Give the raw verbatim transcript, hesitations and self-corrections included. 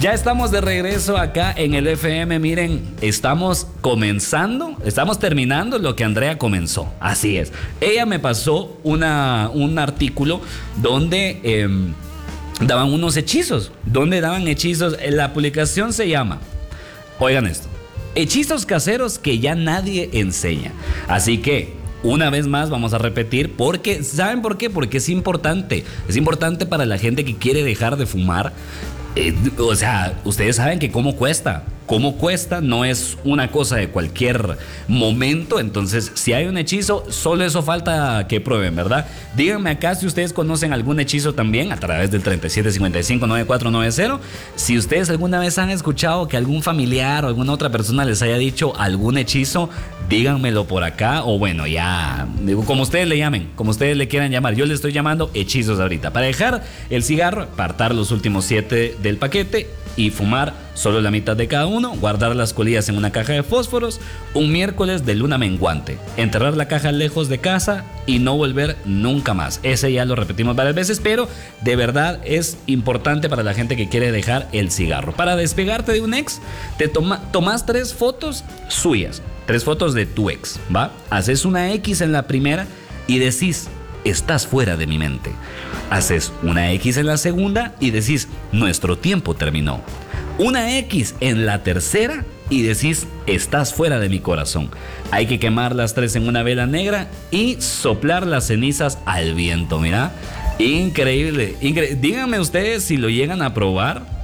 Ya estamos de regreso acá en el F M. Miren, estamos comenzando, estamos terminando lo que Andrea comenzó. Así es. Ella me pasó una, un artículo donde eh, daban unos hechizos. Donde daban hechizos. La publicación se llama, oigan esto, hechizos caseros que ya nadie enseña. Así que una vez más vamos a repetir porque, ¿saben por qué? Porque es importante. Es importante para la gente que quiere dejar de fumar. Eh, o sea, ustedes saben que cómo cuesta. Cómo cuesta no es una cosa de cualquier momento. Entonces, si hay un hechizo, solo eso falta que prueben, ¿verdad? Díganme acá si ustedes conocen algún hechizo también a través del treinta y siete cincuenta y cinco noventa y cuatro noventa. Si ustedes alguna vez han escuchado que algún familiar o alguna otra persona les haya dicho algún hechizo, díganmelo por acá. O bueno, ya, como ustedes le llamen, como ustedes le quieran llamar. Yo le estoy llamando hechizos ahorita. Para dejar el cigarro, apartar los últimos siete del paquete y fumar solo la mitad de cada uno, guardar las colillas en una caja de fósforos, un miércoles de luna menguante, enterrar la caja lejos de casa y no volver nunca más. Ese ya lo repetimos varias veces, pero de verdad es importante para la gente que quiere dejar el cigarro. Para despegarte de un ex, te toma, tomas tres fotos suyas, tres fotos de tu ex, ¿va? Haces una X en la primera y decís: estás fuera de mi mente. Haces una X en la segunda y decís: nuestro tiempo terminó. Una X en la tercera y decís: estás fuera de mi corazón. Hay que quemar las tres en una vela negra y soplar las cenizas al viento. Mira, increíble, increíble. Díganme ustedes si lo llegan a probar.